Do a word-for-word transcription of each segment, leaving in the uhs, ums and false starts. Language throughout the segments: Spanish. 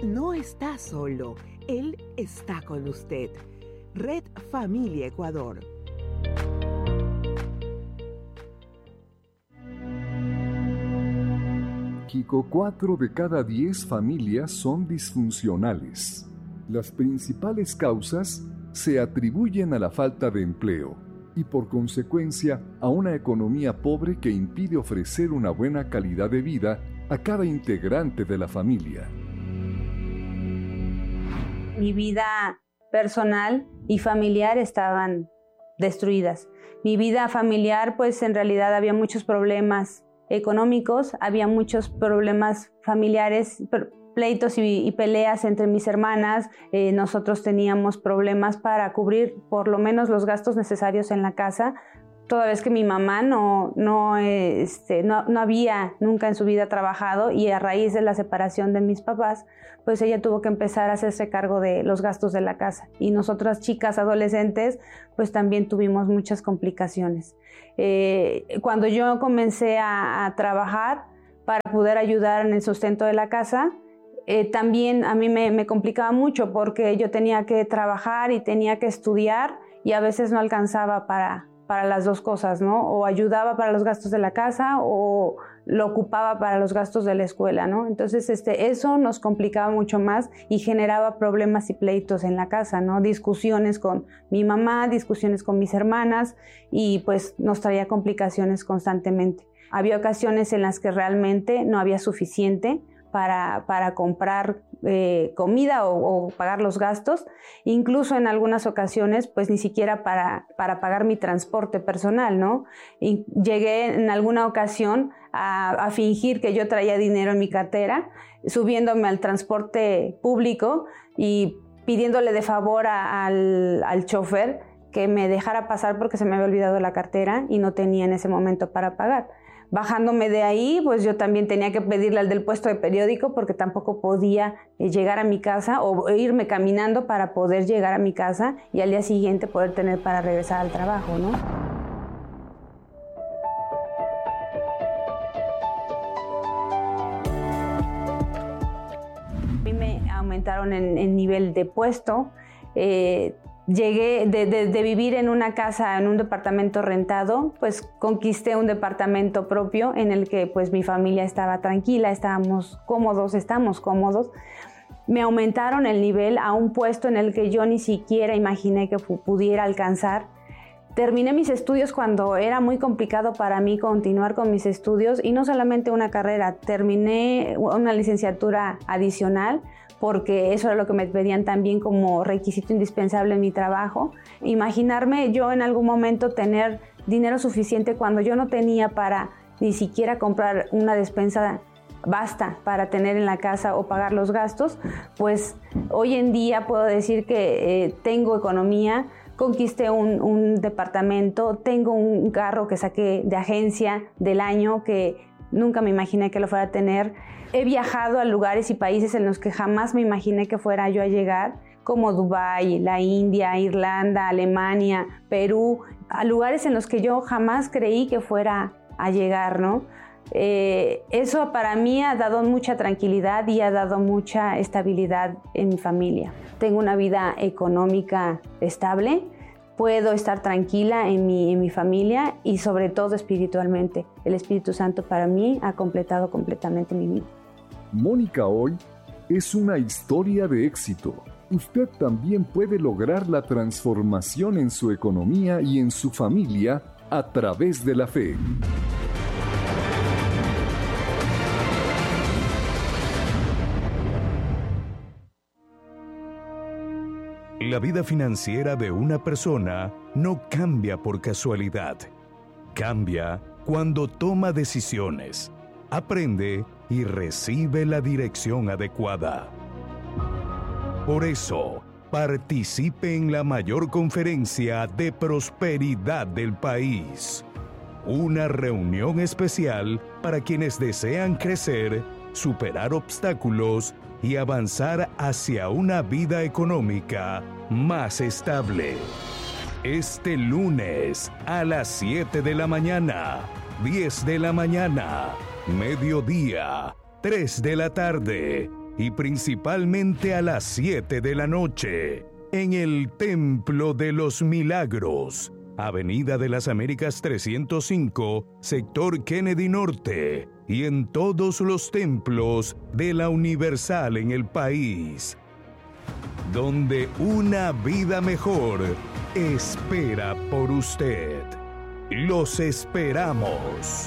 no está solo, Él está con usted. Red Familia Ecuador. México, cuatro de cada diez familias son disfuncionales. Las principales causas se atribuyen a la falta de empleo y, por consecuencia, a una economía pobre que impide ofrecer una buena calidad de vida a cada integrante de la familia. Mi vida personal y familiar estaban destruidas. Mi vida familiar, pues en realidad había muchos problemas económicos, había muchos problemas familiares, pleitos y, y peleas entre mis hermanas. Eh, nosotros teníamos problemas para cubrir por lo menos los gastos necesarios en la casa, toda vez que mi mamá no, no, este, no, no había nunca en su vida trabajado, y a raíz de la separación de mis papás, pues ella tuvo que empezar a hacerse cargo de los gastos de la casa. Y nosotras, chicas adolescentes, pues también tuvimos muchas complicaciones. Eh, cuando yo comencé a, a trabajar para poder ayudar en el sustento de la casa, eh, también a mí me, me complicaba mucho, porque yo tenía que trabajar y tenía que estudiar, y a veces no alcanzaba para... para las dos cosas, ¿no? O ayudaba para los gastos de la casa o lo ocupaba para los gastos de la escuela, ¿no? Entonces, este, eso nos complicaba mucho más y generaba problemas y pleitos en la casa, ¿no? Discusiones con mi mamá, discusiones con mis hermanas, y pues nos traía complicaciones constantemente. Había ocasiones en las que realmente no había suficiente para, para comprar eh, comida o, o pagar los gastos, incluso en algunas ocasiones pues ni siquiera para, para pagar mi transporte personal, ¿no? Y llegué en alguna ocasión a, a fingir que yo traía dinero en mi cartera, subiéndome al transporte público y pidiéndole de favor a, al, al chofer que me dejara pasar porque se me había olvidado la cartera y no tenía en ese momento para pagar. Bajándome de ahí, pues yo también tenía que pedirle al del puesto de periódico, porque tampoco podía llegar a mi casa o irme caminando para poder llegar a mi casa y al día siguiente poder tener para regresar al trabajo, ¿no? A mí me aumentaron en, en nivel de puesto. Eh, Llegué de, de, de vivir en una casa, en un departamento rentado, pues conquisté un departamento propio en el que pues mi familia estaba tranquila, estábamos cómodos, estamos cómodos. Me aumentaron el nivel a un puesto en el que yo ni siquiera imaginé que pudiera alcanzar. Terminé mis estudios cuando era muy complicado para mí continuar con mis estudios, y no solamente una carrera, terminé una licenciatura adicional, porque eso era lo que me pedían también como requisito indispensable en mi trabajo. Imaginarme yo en algún momento tener dinero suficiente cuando yo no tenía para ni siquiera comprar una despensa basta para tener en la casa o pagar los gastos, pues hoy en día puedo decir que eh, tengo economía, conquisté un, un departamento, tengo un carro que saqué de agencia del año que nunca me imaginé que lo fuera a tener. He viajado a lugares y países en los que jamás me imaginé que fuera yo a llegar, como Dubái, la India, Irlanda, Alemania, Perú, a lugares en los que yo jamás creí que fuera a llegar, ¿no? Eh, eso para mí ha dado mucha tranquilidad y ha dado mucha estabilidad en mi familia. Tengo una vida económica estable, puedo estar tranquila en mi, en mi familia y sobre todo espiritualmente. El Espíritu Santo para mí ha completado completamente mi vida. Mónica hoy es una historia de éxito. Usted también puede lograr la transformación en su economía y en su familia a través de la fe. La vida financiera de una persona no cambia por casualidad. Cambia cuando toma decisiones, aprende y recibe la dirección adecuada. Por eso, participe en la mayor conferencia de prosperidad del país. Una reunión especial para quienes desean crecer, superar obstáculos y avanzar hacia una vida económica más estable. Este lunes a las siete de la mañana, diez de la mañana, mediodía, tres de la tarde, y principalmente a las siete de la noche, en el Templo de los Milagros, Avenida de las Américas trescientos cinco, sector Kennedy Norte, y en todos los templos de la Universal en el país, donde una vida mejor espera por usted. Los esperamos.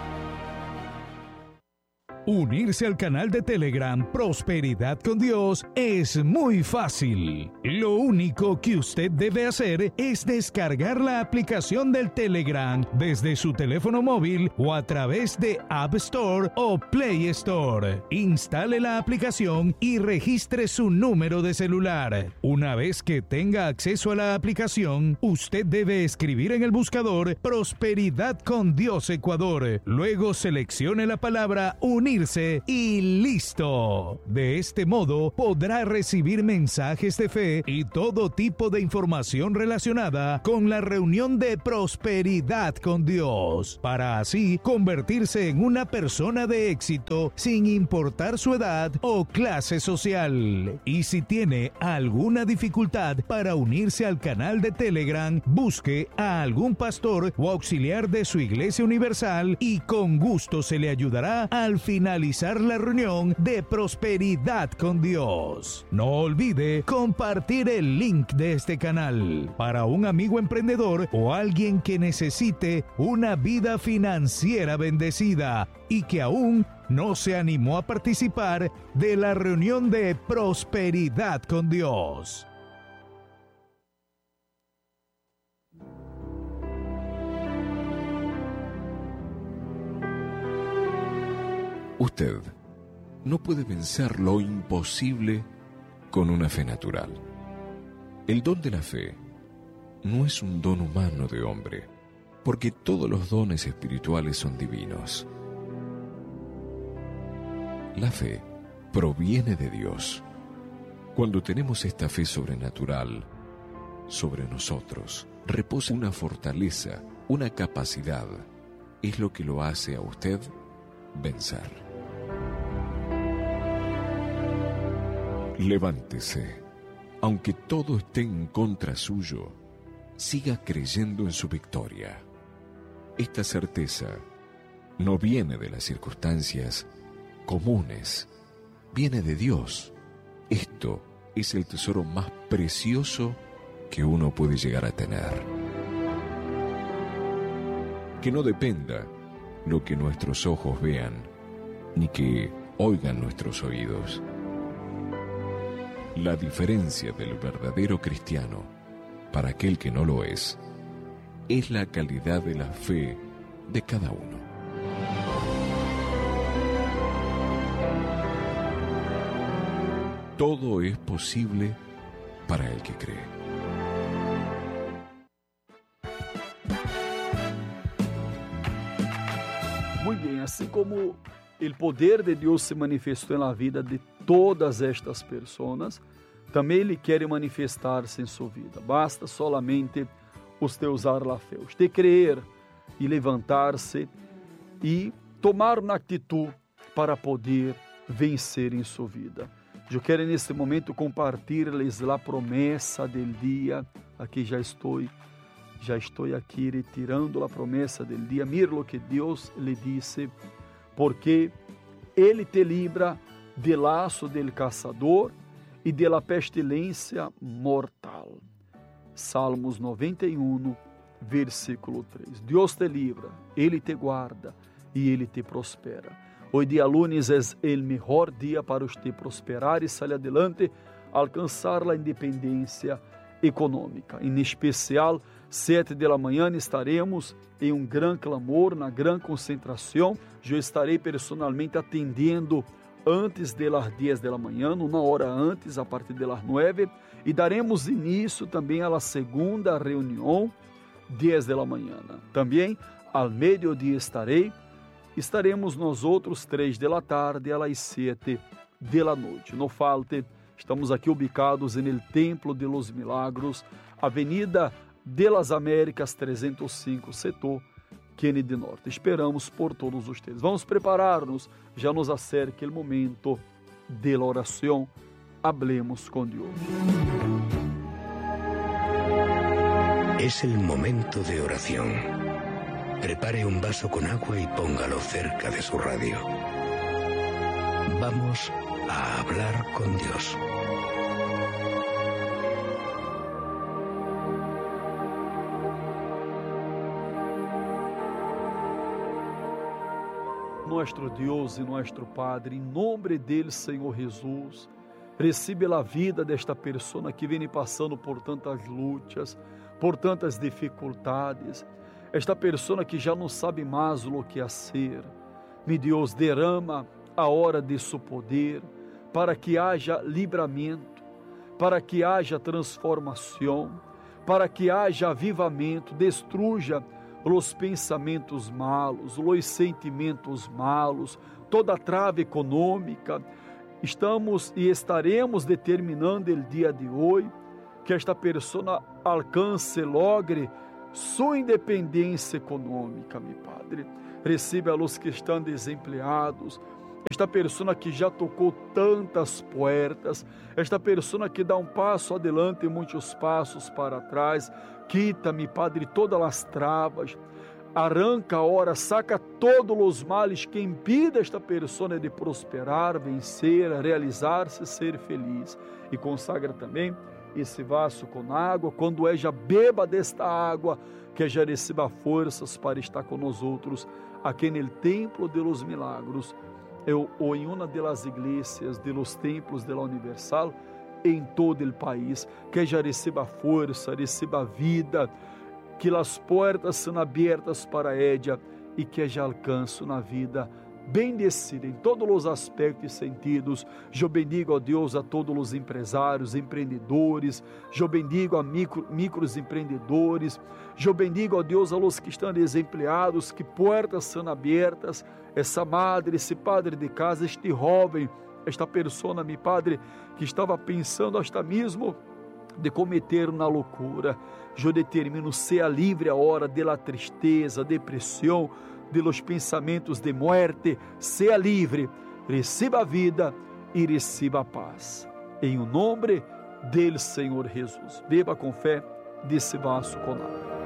Unirse al canal de Telegram Prosperidad con Dios es muy fácil. Lo único que usted debe hacer es descargar la aplicación del Telegram desde su teléfono móvil o a través de App Store o Play Store. Instale la aplicación y registre su número de celular. Una vez que tenga acceso a la aplicación, usted debe escribir en el buscador Prosperidad con Dios Ecuador. Luego seleccione la palabra Unir y listo. De este modo podrá recibir mensajes de fe y todo tipo de información relacionada con la reunión de Prosperidad con Dios, para así convertirse en una persona de éxito sin importar su edad o clase social. Y si tiene alguna dificultad para unirse al canal de Telegram, busque a algún pastor o auxiliar de su Iglesia Universal y con gusto se le ayudará al final finalizar la reunión de Prosperidad con Dios. No olvide compartir el link de este canal para un amigo emprendedor o alguien que necesite una vida financiera bendecida y que aún no se animó a participar de la reunión de Prosperidad con Dios. Usted no puede vencer lo imposible con una fe natural. El don de la fe no es un don humano de hombre, porque todos los dones espirituales son divinos. La fe proviene de Dios. Cuando tenemos esta fe sobrenatural sobre nosotros, reposa una fortaleza, una capacidad. Es lo que lo hace a usted vencer. Levántese. Aunque todo esté en contra suyo, siga creyendo en su victoria. Esta certeza no viene de las circunstancias comunes, viene de Dios. Esto es el tesoro más precioso que uno puede llegar a tener. Que no dependa lo que nuestros ojos vean, ni que oigan nuestros oídos. La diferencia del verdadero cristiano para aquel que no lo es, es la calidad de la fe de cada uno. Todo es posible para el que cree. Muy bien, assim como o poder de Deus se manifestou na vida de todas estas pessoas, também Ele quer manifestar-se em sua vida. Basta solamente você usar a fé, você crer e levantar-se e tomar uma atitude para poder vencer em sua vida. Eu quero neste momento compartilhar-lhes a promessa do dia. Aqui já estou, já estou aqui retirando a promessa do dia. Mira o que Deus lhe disse, porque Ele te livra do laço del caçador e de la pestilência mortal. Salmos noventa e um, versículo três. Deus te livra, Ele te guarda e Ele te prospera. Hoje dia lunes é o melhor dia para você prosperar e sair adelante, alcançar a independência econômica. Em especial, sete da manhã estaremos em um grande clamor, na grande concentração. Eu estarei personalmente atendendo antes das dez da manhã, uma hora antes, a partir das nove, e daremos início também à segunda reunião, dez da manhã. Também, ao meio-dia estarei, estaremos nós outros três da tarde, às sete da noite. Não falte, estamos aqui ubicados no Templo de los Milagros, Avenida de las Américas trezentos e cinco, setor Kennedy Norte. Esperamos por todos vocês. Vamos preparar-nos, já nos acerca o momento de la oración. Hablemos con Dios. Es el momento de oración. Prepare un vaso con agua y póngalo cerca de su radio. Vamos a hablar con Dios. Nuestro Deus e nuestro Padre, em nome dele, Senhor Jesus, recebe a vida desta pessoa que vem passando por tantas lutas, por tantas dificuldades, esta pessoa que já não sabe mais o que fazer. Meu Deus, derrama a hora de seu poder, para que haja livramento, para que haja transformação, para que haja avivamento, destruja os pensamentos malos, os sentimentos malos, toda trava econômica. Estamos e estaremos determinando o dia de hoje que esta pessoa alcance, logre sua independência econômica, meu Padre. Receba a los que estão desempregados, esta pessoa que já tocou tantas portas, esta pessoa que dá um passo adelante e muitos passos para trás. Quita, meu Padre, todas as travas, arranca a hora, saca todos os males que impida esta pessoa de prosperar, vencer, realizar-se, ser feliz. E consagra também esse vaso com água, quando é já beba desta água, que já receba forças para estar com nós outros, aqui no templo de los milagros, ou em uma das igrejas, de los templos de la Universal, em todo o país, que já receba força, receba vida, que as portas são abertas para ella e que já alcance na vida bendecida em todos os aspectos e sentidos. Eu bendigo a Deus a todos os empresários, empreendedores, eu bendigo a micro, micros empreendedores, eu bendigo a Deus a los que estão desempregados, que portas são abertas, essa madre, esse padre de casa, este jovem, esta pessoa, meu Padre, que estava pensando hasta mesmo de cometer uma loucura. Eu determino, seja livre a hora de la tristeza, depressão, de los pensamentos de muerte, seja livre, receba a vida e receba a paz. Em o nome do Senhor Jesus. Beba com fé desse vaso com água.